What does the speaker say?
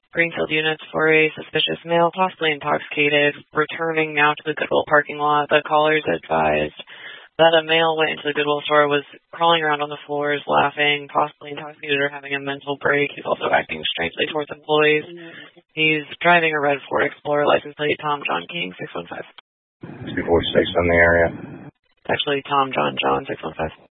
Greenfield units for a suspicious male, possibly intoxicated, returning now to the Goodwill parking lot. The callers advised that a male went into the Goodwill store, was crawling around on the floors, laughing, possibly intoxicated or having a mental break. He's also acting strangely towards employees. He's driving a red Ford Explorer, license plate Tom John King, 615. 246 in the area. It's actually Tom John 615.